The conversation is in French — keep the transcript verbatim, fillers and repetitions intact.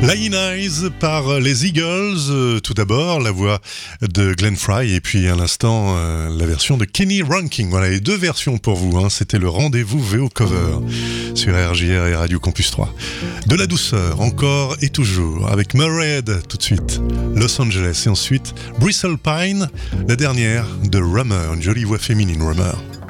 Lying Eyes par les Eagles, euh, tout d'abord la voix de Glenn Frey et puis à l'instant euh, la version de Kenny Ranking. Voilà les deux versions pour vous, hein. C'était le rendez-vous V O Cover sur R J R et Radio Campus trois. De la douceur encore et toujours avec Murray tout de suite, Los Angeles et ensuite Bristle Pine, la dernière de Rummer, une jolie voix féminine Rummer.